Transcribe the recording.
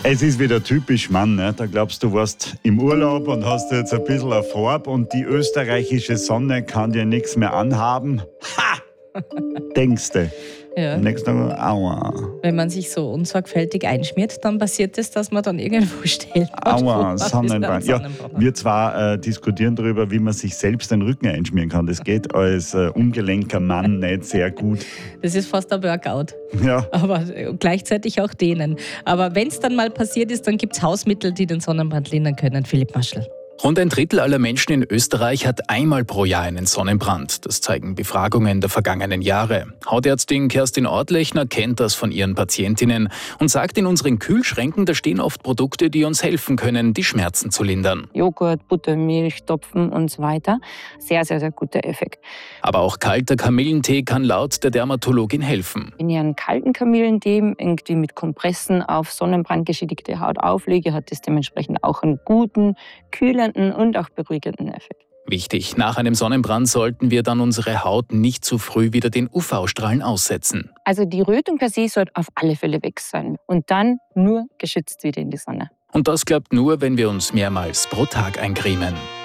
Es ist wieder typisch Mann, ne? Da glaubst du, warst im Urlaub und hast jetzt ein bisschen eine Farbe und die österreichische Sonne kann dir nichts mehr anhaben. Ha! Denkste. Ja. Am nächsten Tag, aua. Wenn man sich so unsorgfältig einschmiert, dann passiert es, dass man dann irgendwo steht. Aua, Sonnenbrand. Ja, wir zwar diskutieren darüber, wie man sich selbst den Rücken einschmieren kann. Das geht als ungelenker Mann nicht sehr gut. Das ist fast ein Workout. Ja. Aber gleichzeitig auch dehnen. Aber wenn es dann mal passiert ist, dann gibt es Hausmittel, die den Sonnenbrand lindern können. Philipp Maschel. Rund ein Drittel aller Menschen in Österreich hat einmal pro Jahr einen Sonnenbrand. Das zeigen Befragungen der vergangenen Jahre. Hautärztin Kerstin Ortlechner kennt das von ihren Patientinnen und sagt, in unseren Kühlschränken, da stehen oft Produkte, die uns helfen können, die Schmerzen zu lindern. Joghurt, Buttermilch, Topfen und so weiter. Sehr, sehr, sehr guter Effekt. Aber auch kalter Kamillentee kann laut der Dermatologin helfen. Wenn ich einen kalten Kamillentee irgendwie mit Kompressen auf sonnenbrandgeschädigte Haut auflege, hat das dementsprechend auch einen guten, kühlenden und auch beruhigenden Effekt. Wichtig, nach einem Sonnenbrand sollten wir dann unsere Haut nicht zu früh wieder den UV-Strahlen aussetzen. Also die Rötung per se sollte auf alle Fälle weg sein und dann nur geschützt wieder in die Sonne. Und das klappt nur, wenn wir uns mehrmals pro Tag eincremen.